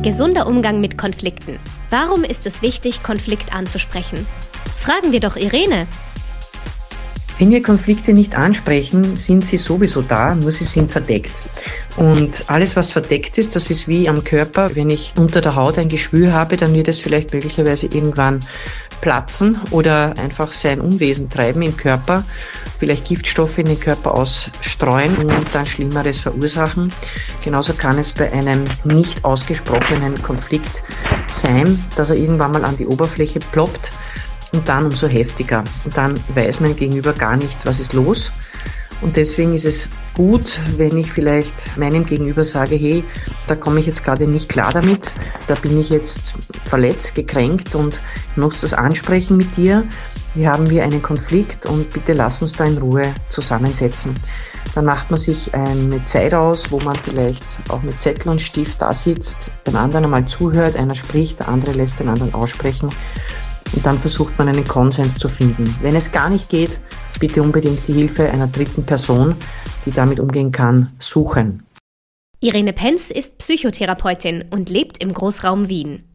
Gesunder Umgang mit Konflikten. Warum ist es wichtig, Konflikt anzusprechen? Fragen wir doch Irene. Wenn wir Konflikte nicht ansprechen, sind sie sowieso da, nur sie sind verdeckt. Und alles, was verdeckt ist, das ist wie am Körper. Wenn ich unter der Haut ein Geschwür habe, dann wird es vielleicht möglicherweise irgendwann platzen oder einfach sein Unwesen treiben im Körper, vielleicht Giftstoffe in den Körper ausstreuen und dann Schlimmeres verursachen. Genauso kann es bei einem nicht ausgesprochenen Konflikt sein, dass er irgendwann mal an die Oberfläche ploppt. Und dann umso heftiger. Und dann weiß mein Gegenüber gar nicht, was ist los. Und deswegen ist es gut, wenn ich vielleicht meinem Gegenüber sage, hey, da komme ich jetzt gerade nicht klar damit, da bin ich jetzt verletzt, gekränkt und ich muss das ansprechen mit dir. Hier haben wir einen Konflikt und bitte lass uns da in Ruhe zusammensetzen. Dann macht man sich eine Zeit aus, wo man vielleicht auch mit Zettel und Stift da sitzt, dem anderen einmal zuhört, einer spricht, der andere lässt den anderen aussprechen. Und dann versucht man einen Konsens zu finden. Wenn es gar nicht geht, bitte unbedingt die Hilfe einer dritten Person, die damit umgehen kann, suchen. Irene Penz ist Psychotherapeutin und lebt im Großraum Wien.